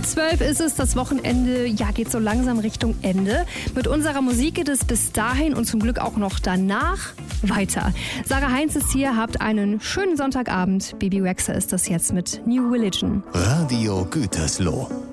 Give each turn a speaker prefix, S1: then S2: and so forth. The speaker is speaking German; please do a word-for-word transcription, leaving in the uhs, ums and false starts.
S1: Halb zwölf ist es, das Wochenende ja, geht so langsam Richtung Ende. Mit unserer Musik geht es bis dahin und zum Glück auch noch danach weiter. Sarah Heinz ist hier, habt einen schönen Sonntagabend. Baby Rexha ist das jetzt mit New Religion.
S2: Radio Gütersloh.